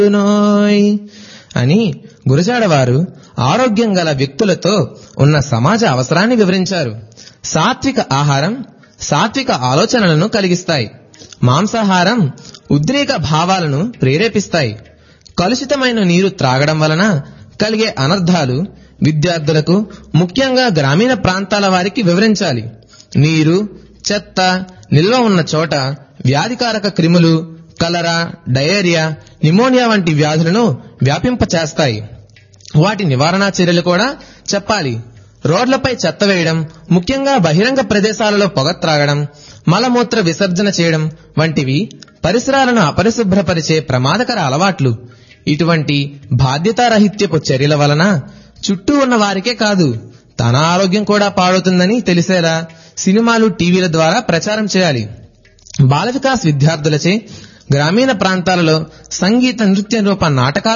నోయ్ అని గురజాడ వారు ఆరోగ్యం గల వ్యక్తులతో ఉన్న సమాజ అవసరాన్ని వివరించారు. సాత్విక ఆహారం సాత్విక ఆలోచనలను కలిగిస్తాయి. మాంసాహారం ఉద్రేక భావాలను ప్రేరేపిస్తాయి. కలుషితమైన నీరు త్రాగడం వలన కలిగే అనర్థాలు విద్యార్థులకు, ముఖ్యంగా గ్రామీణ ప్రాంతాల వారికి వివరించాలి. నీరు, చెత్త నిల్వ ఉన్న చోట వ్యాధికారక క్రిములు, కలరా, డయేరియా, నిమోనియా వంటి వ్యాధులను వ్యాపింపచేస్తాయి. వాటి నివారణా చర్యలు కూడా చెప్పాలి. రోడ్లపై చెత్త వేయడం, ముఖ్యంగా బహిరంగ ప్రదేశాలలో పొగ త్రాగడం, మలమూత్ర విసర్జన చేయడం వంటివి పరిసరాలను అపరిశుభ్రపరిచే ప్రమాదకర అలవాట్లు. ఇటువంటి బాధ్యతారహిత్యపు చర్యల వలన చుట్టూ ఉన్న వారికే కాదు, తన ఆరోగ్యం కూడా పాడవుతుందని తెలిసేలా సినిమాలు, టీవీల ద్వారా ప్రచారం చేయాలి. బాల వికాస్ విద్యార్థులచే గ్రామీణ ప్రాంతాలలో సంగీత, నృత్య రూప నాటకాల